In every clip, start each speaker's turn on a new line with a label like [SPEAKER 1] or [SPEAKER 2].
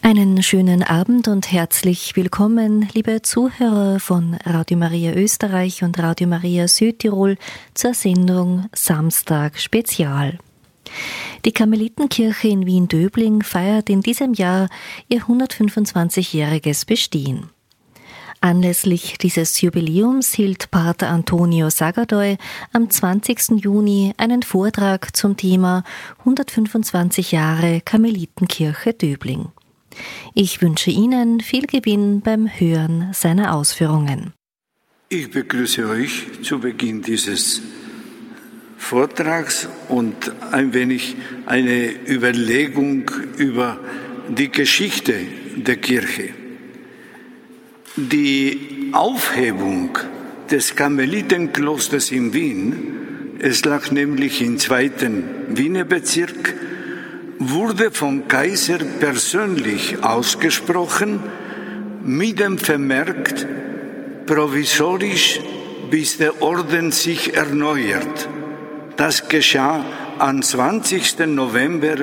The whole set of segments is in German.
[SPEAKER 1] Einen schönen Abend und herzlich willkommen, liebe Zuhörer von Radio Maria Österreich und Radio Maria Südtirol zur Sendung Samstag Spezial. Die Karmelitenkirche in Wien-Döbling feiert in diesem Jahr ihr 125-jähriges Bestehen. Anlässlich dieses Jubiläums hielt Pater Antonio Sagardoi am 20. Juni einen Vortrag zum Thema 125 Jahre Karmelitenkirche Döbling. Ich wünsche Ihnen viel Gewinn beim Hören seiner Ausführungen.
[SPEAKER 2] Ich begrüße euch zu Beginn dieses Vortrags und ein wenig eine Überlegung über die Geschichte der Kirche. Die Aufhebung des Karmelitenklosters in Wien, es lag nämlich im 2. Wiener Bezirk, wurde vom Kaiser persönlich ausgesprochen mit dem Vermerk provisorisch, bis der Orden sich erneuert. Das geschah am 20. November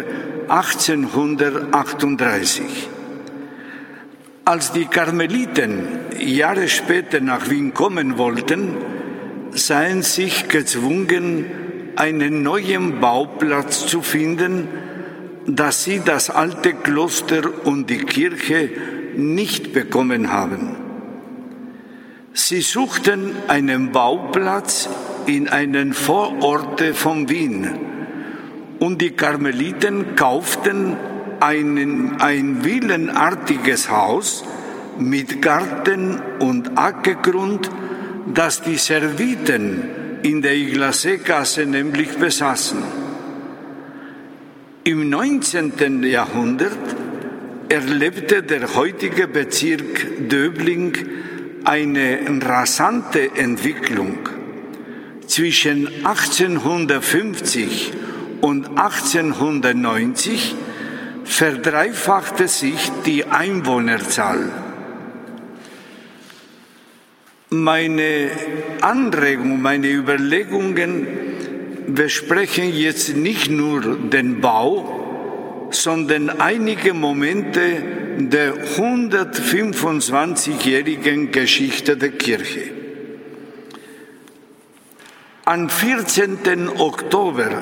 [SPEAKER 2] 1838. Als die Karmeliten Jahre später nach Wien kommen wollten, sahen sich gezwungen, einen neuen Bauplatz zu finden, dass sie das alte Kloster und die Kirche nicht bekommen haben. Sie suchten einen Bauplatz in einem Vorort von Wien und die Karmeliten kauften ein villenartiges Haus mit Garten und Ackergrund, das die Serviten in der Iglacegasse nämlich besaßen. Im 19. Jahrhundert erlebte der heutige Bezirk Döbling eine rasante Entwicklung. Zwischen 1850 und 1890 verdreifachte sich die Einwohnerzahl. Meine Anregungen, meine Überlegungen besprechen jetzt nicht nur den Bau, sondern einige Momente der 125-jährigen Geschichte der Kirche. Am 14. Oktober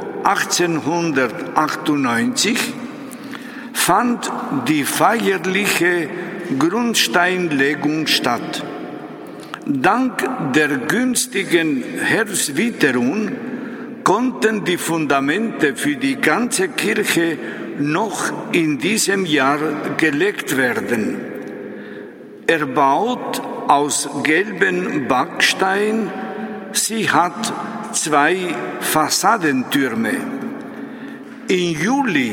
[SPEAKER 2] 1898 fand die feierliche Grundsteinlegung statt. Dank der günstigen Herbstwitterung konnten die Fundamente für die ganze Kirche noch in diesem Jahr gelegt werden. Erbaut aus gelbem Backstein, sie hat 2 Fassadentürme. Im Juli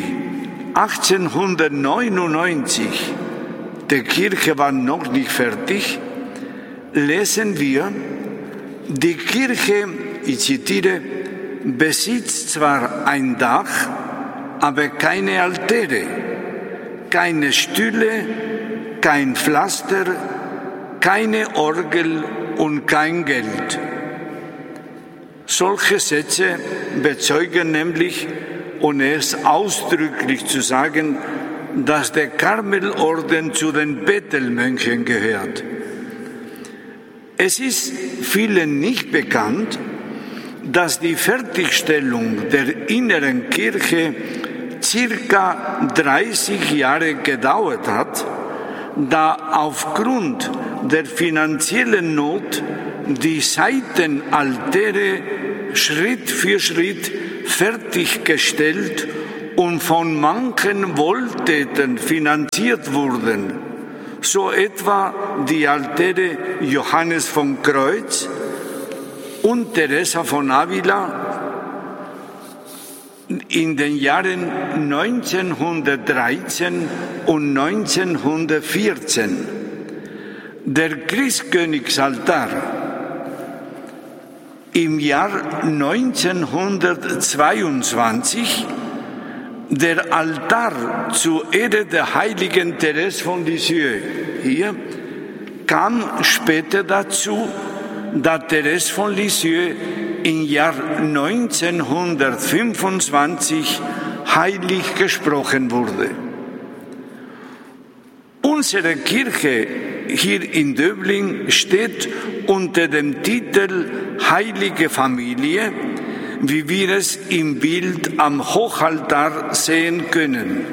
[SPEAKER 2] 1899, die Kirche war noch nicht fertig, lesen wir, die Kirche, ich zitiere, besitzt zwar ein Dach, aber keine Altäre, keine Stühle, kein Pflaster, keine Orgel und kein Geld. Solche Sätze bezeugen nämlich, ohne es ausdrücklich zu sagen, dass der Karmelorden zu den Bettelmönchen gehört. Es ist vielen nicht bekannt, dass die Fertigstellung der inneren Kirche circa 30 Jahre gedauert hat, da aufgrund der finanziellen Not die Seitenaltäre Schritt für Schritt fertiggestellt und von manchen Wohltätern finanziert wurden, so etwa die Altäre Johannes vom Kreuz und Teresa von Avila in den Jahren 1913 und 1914. Der Christkönigsaltar im Jahr 1922, der Altar zur Ehre der heiligen Therese von Lisieux hier, kam später dazu, da Therese von Lisieux im Jahr 1925 heilig gesprochen wurde. Unsere Kirche hier in Döbling steht unter dem Titel Heilige Familie, wie wir es im Bild am Hochaltar sehen können.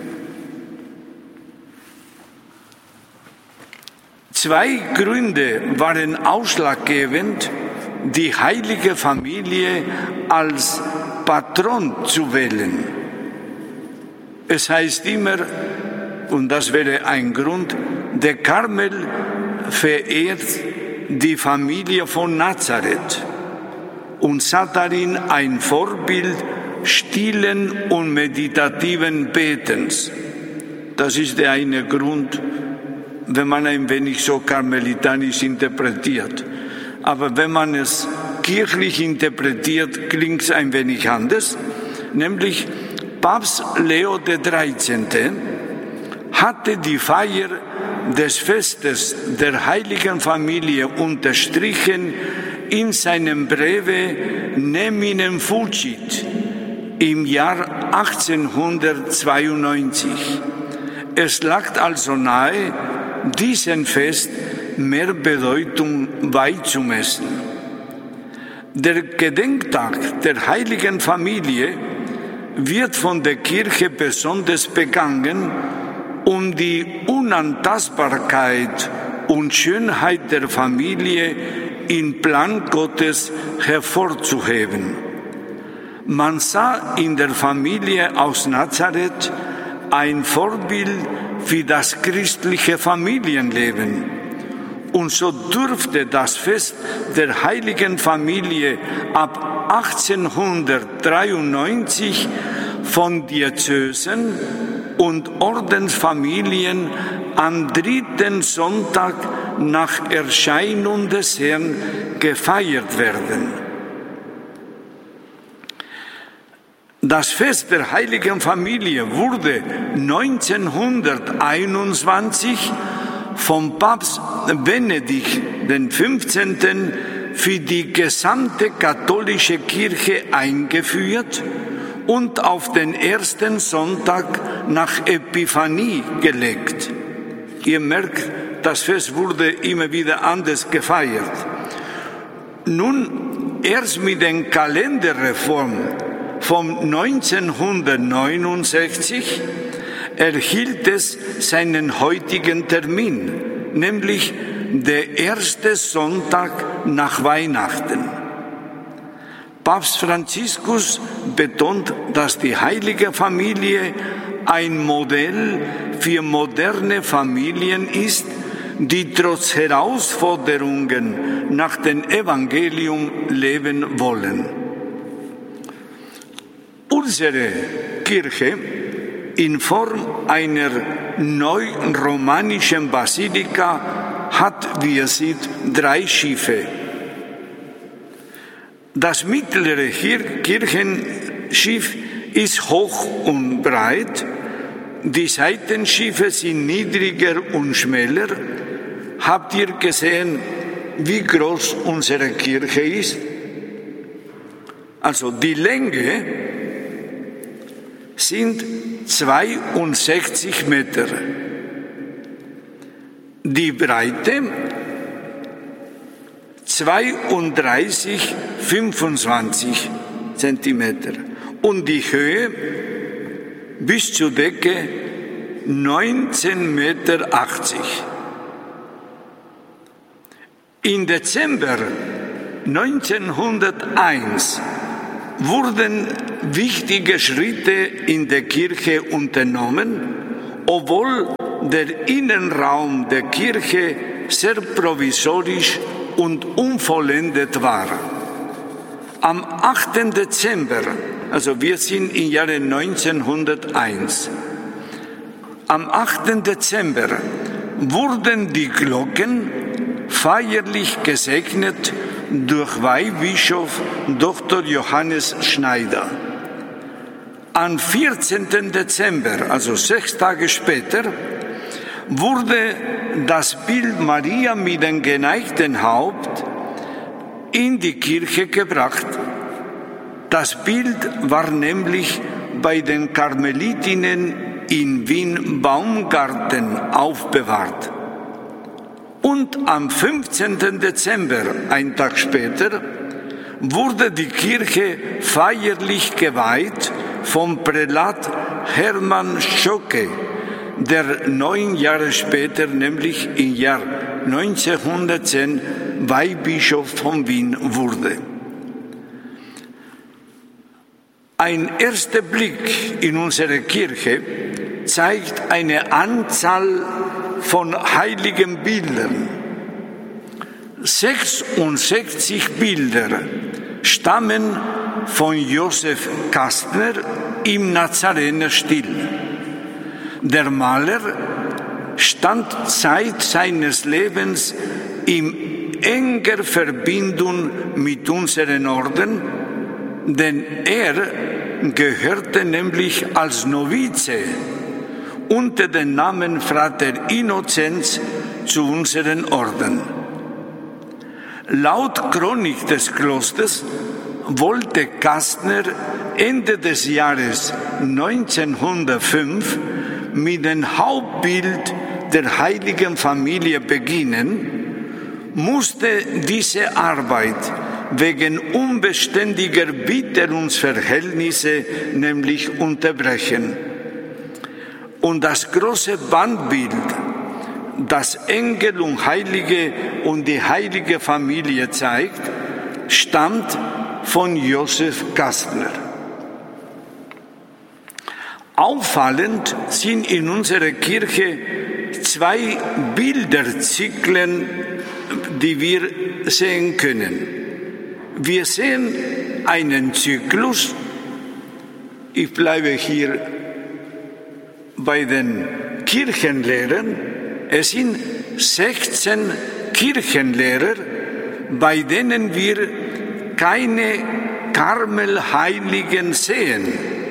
[SPEAKER 2] 2 Gründe waren ausschlaggebend, die heilige Familie als Patron zu wählen. Es heißt immer, und das wäre ein Grund, der Karmel verehrt die Familie von Nazareth und sah darin ein Vorbild stillen und meditativen Betens. Das ist der eine Grund, wenn man ein wenig so karmelitanisch interpretiert. Aber wenn man es kirchlich interpretiert, klingt es ein wenig anders. Nämlich Papst Leo XIII. Hatte die Feier des Festes der Heiligen Familie unterstrichen in seinem Breve Neminem Fugit im Jahr 1892. Es lag also nahe, diesem Fest mehr Bedeutung beizumessen. Der Gedenktag der Heiligen Familie wird von der Kirche besonders begangen, um die Unantastbarkeit und Schönheit der Familie im Plan Gottes hervorzuheben. Man sah in der Familie aus Nazareth ein Vorbild für das christliche Familienleben. Und so durfte das Fest der Heiligen Familie ab 1893 von Diözesen und Ordensfamilien am 3. Sonntag nach Erscheinung des Herrn gefeiert werden. Das Fest der Heiligen Familie wurde 1921 vom Papst Benedikt XV. Für die gesamte katholische Kirche eingeführt und auf den ersten Sonntag nach Epiphanie gelegt. Ihr merkt, das Fest wurde immer wieder anders gefeiert. Nun, erst mit der Kalenderreform von 1969 erhielt es seinen heutigen Termin, nämlich der erste Sonntag nach Weihnachten. Papst Franziskus betont, dass die Heilige Familie ein Modell für moderne Familien ist, die trotz Herausforderungen nach dem Evangelium leben wollen. Unsere Kirche in Form einer neuromanischen Basilika hat, wie ihr seht, 3 Schiffe. Das mittlere Kirchenschiff ist hoch und breit, die Seitenschiffe sind niedriger und schmäler. Habt ihr gesehen, wie groß unsere Kirche ist? Also die Länge sind 62 Meter, die Breite 25 Zentimeter und die Höhe bis zur Decke 19,80 Meter. Im Dezember 1901 wurden wichtige Schritte in der Kirche unternommen, obwohl der Innenraum der Kirche sehr provisorisch und unvollendet war. Am 8. Dezember, also wir sind im Jahre 1901, am 8. Dezember wurden die Glocken feierlich gesegnet durch Weihbischof Dr. Johannes Schneider. Am 14. Dezember, also 6 Tage später, wurde das Bild Maria mit dem geneigten Haupt in die Kirche gebracht. Das Bild war nämlich bei den Karmelitinnen in Wien-Baumgarten aufbewahrt. Und am 15. Dezember, ein Tag später, wurde die Kirche feierlich geweiht vom Prälat Hermann Schocke, der 9 Jahre später, nämlich im Jahr 1910, Weihbischof von Wien wurde. Ein erster Blick in unsere Kirche zeigt eine Anzahl von heiligen Bildern. 66 Bilder stammen von Josef Kastner im Nazarener Stil. Der Maler stand seit seines Lebens in enger Verbindung mit unseren Orden, denn er gehörte nämlich als Novize unter dem Namen Frater Innozenz zu unseren Orden. Laut Chronik des Klosters wollte Kastner Ende des Jahres 1905 mit dem Hauptbild der Heiligen Familie beginnen, musste diese Arbeit wegen unbeständiger Witterungsverhältnisse nämlich unterbrechen. Und das große Wandbild, das Engel und Heilige und die heilige Familie zeigt, stammt von Josef Kastner. Auffallend sind in unserer Kirche 2 Bilderzyklen, die wir sehen können. Wir sehen einen Zyklus, ich bleibe hier bei den Kirchenlehrern, es sind 16 Kirchenlehrer, bei denen wir keine Karmelheiligen sehen.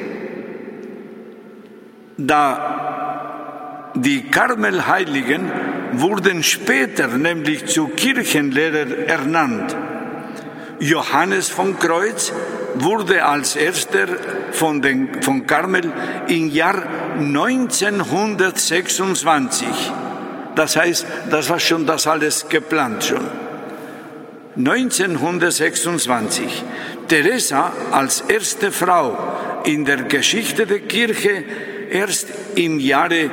[SPEAKER 2] Da die Karmelheiligen wurden später nämlich zu Kirchenlehrern ernannt. Johannes von Kreuz wurde als erster von Karmel im Jahr 1926. Das heißt, das war schon das alles geplant schon. 1926. Teresa als erste Frau in der Geschichte der Kirche erst im Jahre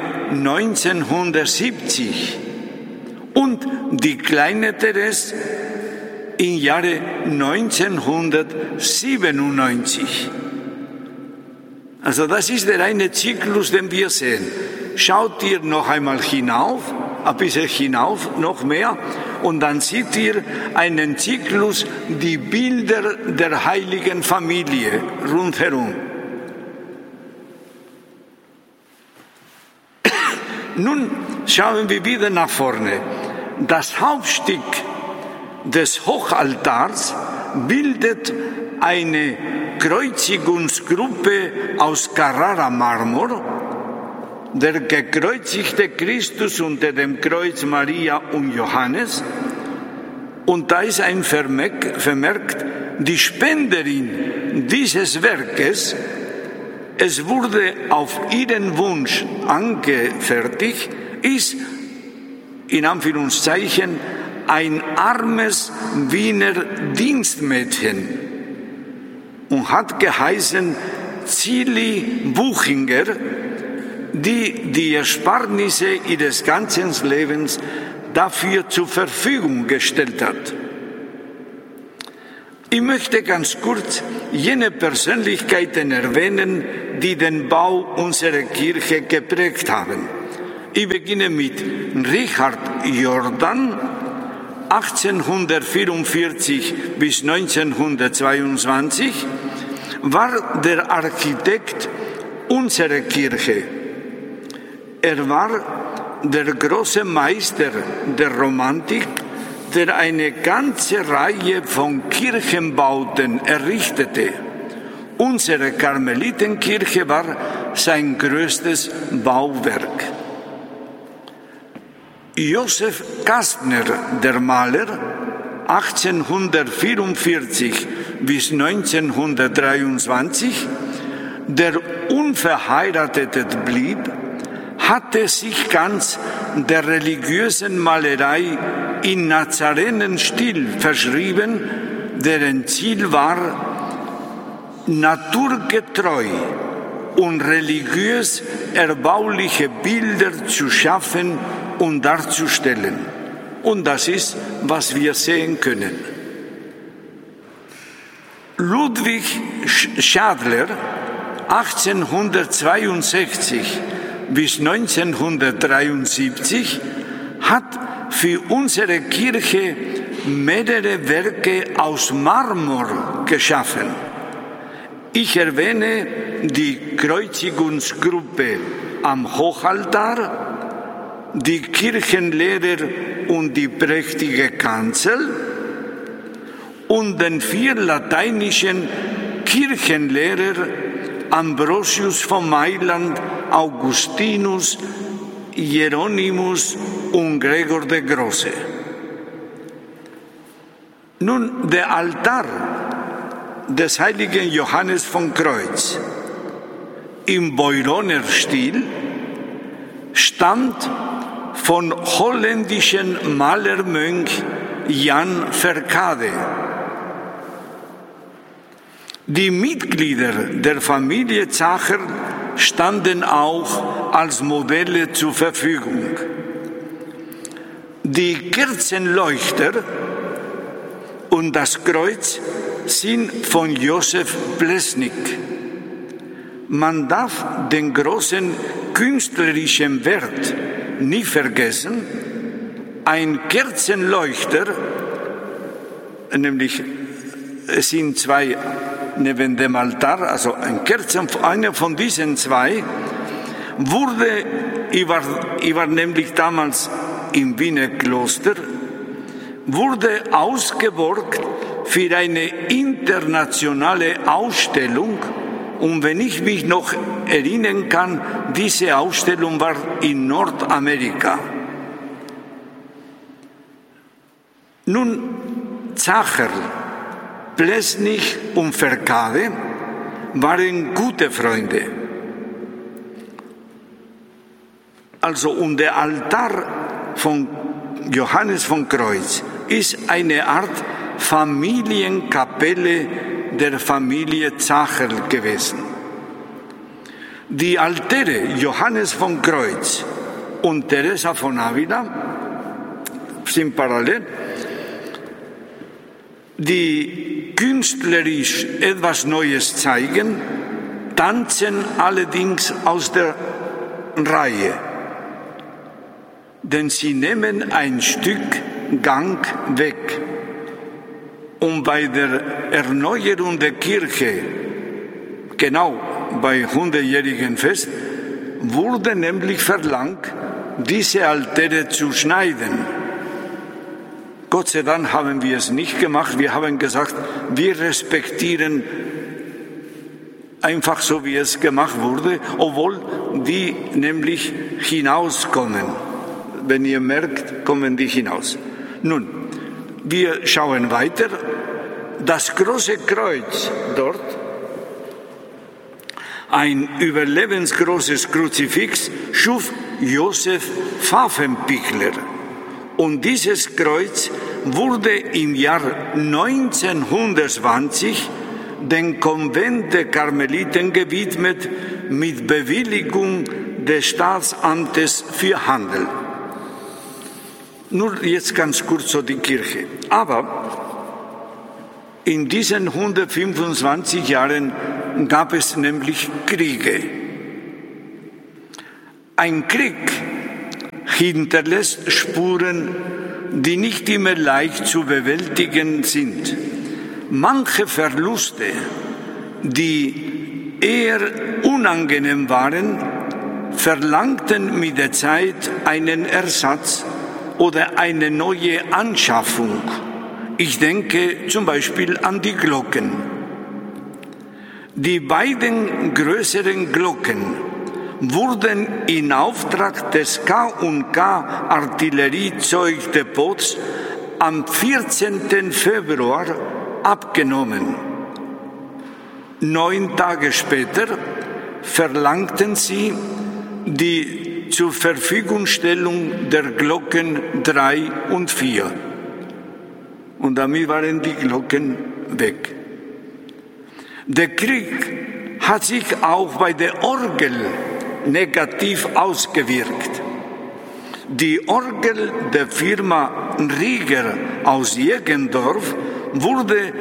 [SPEAKER 2] 1970 und die kleine Therese im Jahre 1997. Also das ist der eine Zyklus, den wir sehen. Schaut ihr noch einmal hinauf, ein bisschen hinauf, noch mehr, und dann seht ihr einen Zyklus, die Bilder der heiligen Familie rundherum. Nun schauen wir wieder nach vorne. Das Hauptstück des Hochaltars bildet eine Kreuzigungsgruppe aus Carrara-Marmor. Der gekreuzigte Christus unter dem Kreuz Maria und Johannes. Und da ist ein vermerkt, die Spenderin dieses Werkes, es wurde auf ihren Wunsch angefertigt, ist in Anführungszeichen ein armes Wiener Dienstmädchen und hat geheißen Zilli Buchinger, die Ersparnisse ihres ganzen Lebens dafür zur Verfügung gestellt hat. Ich möchte ganz kurz jene Persönlichkeiten erwähnen, die den Bau unserer Kirche geprägt haben. Ich beginne mit Richard Jordan, 1844 bis 1922, war der Architekt unserer Kirche. Er war der große Meister der Romantik, der eine ganze Reihe von Kirchenbauten errichtete. Unsere Karmelitenkirche war sein größtes Bauwerk. Josef Kastner, der Maler, 1844 bis 1923, der unverheiratet blieb, hatte sich ganz der religiösen Malerei in Nazarenenstil verschrieben, deren Ziel war, naturgetreu und religiös erbauliche Bilder zu schaffen und darzustellen. Und das ist, was wir sehen können. Ludwig Schadler, 1862 bis 1973, hat für unsere Kirche mehrere Werke aus Marmor geschaffen. Ich erwähne die Kreuzigungsgruppe am Hochaltar, die Kirchenlehrer und die prächtige Kanzel und den 4 lateinischen Kirchenlehrer Ambrosius von Mailand, Augustinus, Hieronymus und Gregor der Große. Nun, der Altar des heiligen Johannes von Kreuz im Beuroner Stil stammt von holländischen Malermönch Jan Verkade. Die Mitglieder der Familie Zacher standen auch als Modelle zur Verfügung. Die Kerzenleuchter und das Kreuz sind von Josef Plesnik. Man darf den großen künstlerischen Wert nie vergessen. Ein Kerzenleuchter, nämlich es sind 2 neben dem Altar, also ein Kerzen, einer von diesen 2, ich war nämlich damals im Wiener Kloster, wurde ausgeborgt für eine internationale Ausstellung. Und wenn ich mich noch erinnern kann, diese Ausstellung war in Nordamerika. Nun, Zacher, Plesnik und Verkade waren gute Freunde. Also, und der Altar von Johannes von Kreuz ist eine Art Familienkapelle der Familie Zacher gewesen. Die Altäre Johannes von Kreuz und Teresa von Avila sind parallel, die künstlerisch etwas Neues zeigen, tanzen allerdings aus der Reihe, denn sie nehmen ein Stück Gang weg. Und bei der Erneuerung der Kirche, genau bei 100-jährigen Fest, wurde nämlich verlangt, diese Altäre zu schneiden. Gott sei Dank haben wir es nicht gemacht. Wir haben gesagt, wir respektieren einfach so, wie es gemacht wurde, obwohl die nämlich hinauskommen. Wenn ihr merkt, kommen die hinaus. Nun, wir schauen weiter. Das große Kreuz dort, ein überlebensgroßes Kruzifix, schuf Josef Pfaffenpichler. Und dieses Kreuz wurde im Jahr 1920 dem Konvent der Karmeliten gewidmet mit Bewilligung des Staatsamtes für Handel. Nur jetzt ganz kurz so die Kirche. Aber in diesen 125 Jahren gab es nämlich Kriege. Ein Krieg hinterlässt Spuren, die nicht immer leicht zu bewältigen sind. Manche Verluste, die eher unangenehm waren, verlangten mit der Zeit einen Ersatz oder eine neue Anschaffung. Ich denke zum Beispiel an die Glocken. Die beiden größeren Glocken wurden in Auftrag des K&K Artilleriezeugdepots am 14. Februar abgenommen. 9 Tage später verlangten sie die zur Verfügungstellung der Glocken 3 und 4. Und damit waren die Glocken weg. Der Krieg hat sich auch bei der Orgel negativ ausgewirkt. Die Orgel der Firma Rieger aus Jägendorf wurde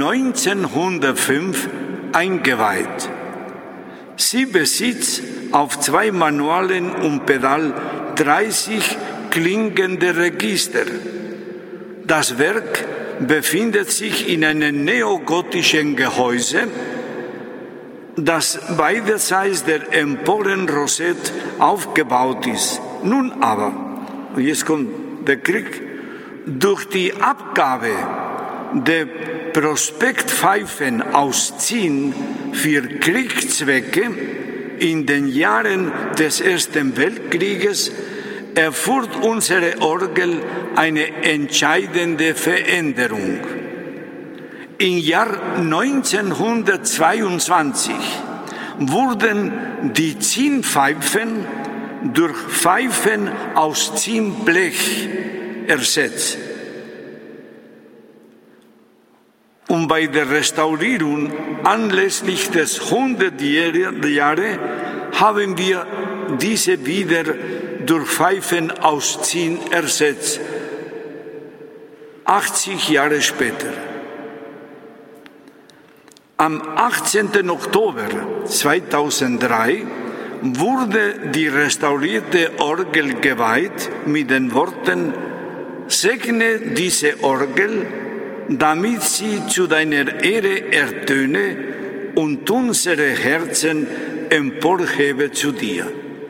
[SPEAKER 2] 1905 eingeweiht. Sie besitzt auf 2 Manualen und Pedal 30 klingende Register. Das Werk befindet sich in einem neogotischen Gehäuse, das beiderseits der Emporenrosette aufgebaut ist. Nun aber, und jetzt kommt der Krieg, durch die Abgabe der Prospektpfeifen aus Zinn für Kriegszwecke in den Jahren des Ersten Weltkrieges erfuhr unsere Orgel eine entscheidende Veränderung. Im Jahr 1922 wurden die Zinnpfeifen durch Pfeifen aus Zinnblech ersetzt. Und bei der Restaurierung anlässlich des 100-jährigen Jahres haben wir diese wieder durch Pfeifen aus Zinn ersetzt. 80 Jahre später. Am 18. Oktober 2003 wurde die restaurierte Orgel geweiht mit den Worten: Segne diese Orgel, damit sie zu deiner Ehre ertöne und unsere Herzen emporhebe zu dir.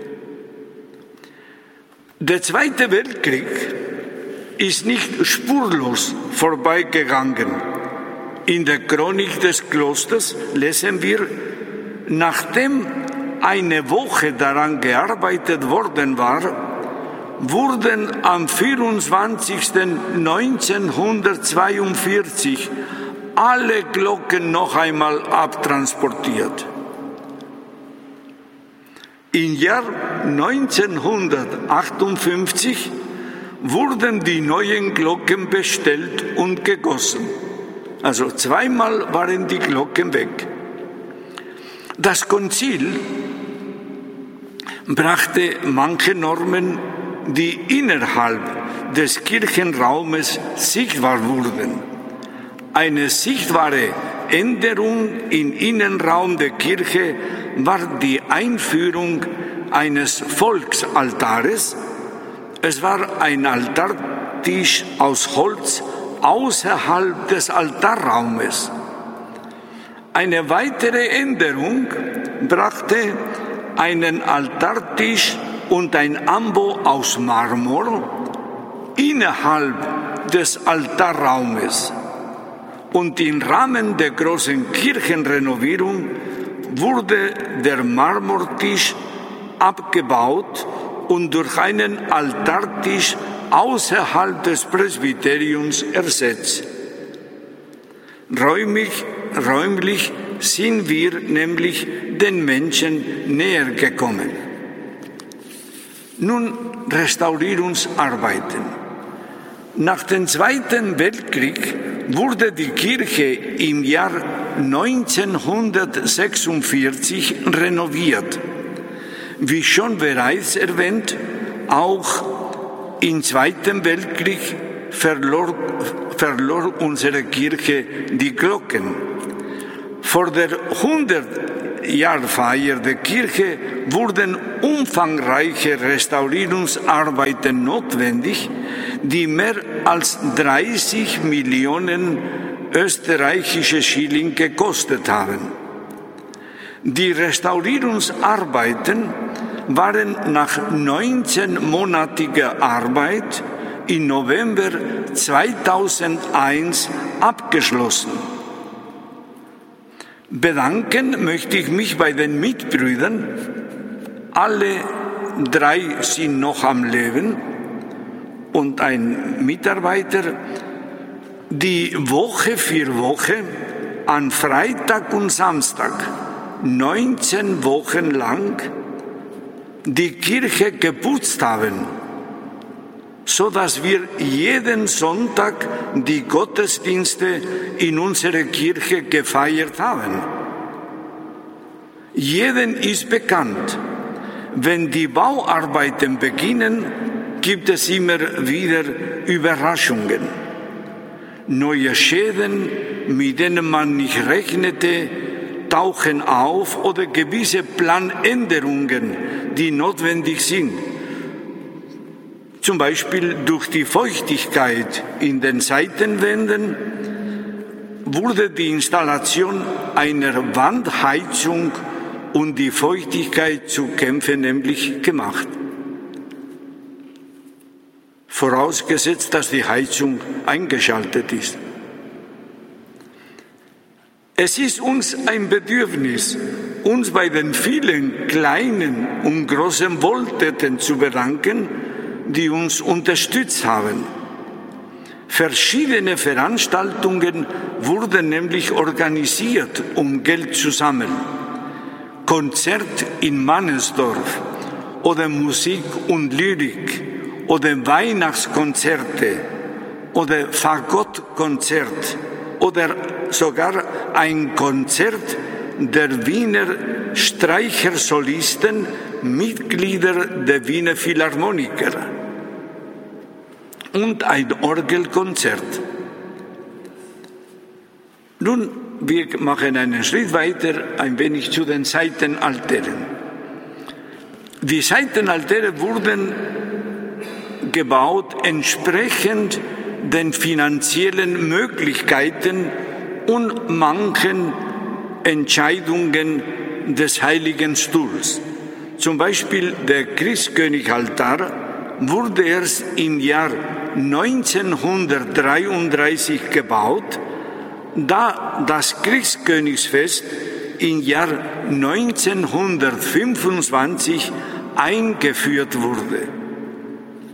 [SPEAKER 2] Der Zweite Weltkrieg ist nicht spurlos vorbeigegangen. In der Chronik des Klosters lesen wir, nachdem eine Woche daran gearbeitet worden war, wurden am 24.1942 alle Glocken noch einmal abtransportiert. Im Jahr 1958 wurden die neuen Glocken bestellt und gegossen. Also zweimal waren die Glocken weg. Das Konzil brachte manche Normen, die innerhalb des Kirchenraumes sichtbar wurden. Eine sichtbare Änderung im Innenraum der Kirche war die Einführung eines Volksaltares. Es war ein Altartisch aus Holz außerhalb des Altarraumes. Eine weitere Änderung brachte einen Altartisch und ein Ambo aus Marmor innerhalb des Altarraumes. Und im Rahmen der großen Kirchenrenovierung wurde der Marmortisch abgebaut und durch einen Altartisch außerhalb des Presbyteriums ersetzt. Räumlich sind wir nämlich den Menschen näher gekommen. Nun Restaurierungsarbeiten. Nach dem Zweiten Weltkrieg wurde die Kirche im Jahr 1946 renoviert. Wie schon bereits erwähnt, auch im Zweiten Weltkrieg verlor unsere Kirche die Glocken. Vor der 100-Jahr-Feier der Kirche wurden umfangreiche Restaurierungsarbeiten notwendig, die mehr als 30 Millionen österreichische Schilling gekostet haben. Die Restaurierungsarbeiten waren nach 19-monatiger Arbeit im November 2001 abgeschlossen. Bedanken möchte ich mich bei den Mitbrüdern. Alle 3 sind noch am Leben und ein Mitarbeiter, die Woche für Woche an Freitag und Samstag 19 Wochen lang die Kirche geputzt haben, so dass wir jeden Sonntag die Gottesdienste in unserer Kirche gefeiert haben. Jedem ist bekannt, wenn die Bauarbeiten beginnen, gibt es immer wieder Überraschungen. Neue Schäden, mit denen man nicht rechnete, tauchen auf oder gewisse Planänderungen, die notwendig sind. Zum Beispiel durch die Feuchtigkeit in den Seitenwänden wurde die Installation einer Wandheizung und die Feuchtigkeit zu kämpfen nämlich gemacht. Vorausgesetzt, dass die Heizung eingeschaltet ist. Es ist uns ein Bedürfnis, uns bei den vielen kleinen und großen Wohltäten zu bedanken, die uns unterstützt haben. Verschiedene Veranstaltungen wurden nämlich organisiert, um Geld zu sammeln. Konzert in Mannesdorf oder Musik und Lyrik oder Weihnachtskonzerte oder Fagottkonzert oder sogar ein Konzert der Wiener Streichersolisten, Mitglieder der Wiener Philharmoniker und ein Orgelkonzert. Nun, wir machen einen Schritt weiter, ein wenig zu den Seitenaltären. Die Seitenaltäre wurden gebaut entsprechend den finanziellen Möglichkeiten und manchen Entscheidungen des Heiligen Stuhls. Zum Beispiel der Christkönigsaltar wurde erst im Jahr 1933 gebaut, da das Kriegskönigsfest im Jahr 1925 eingeführt wurde.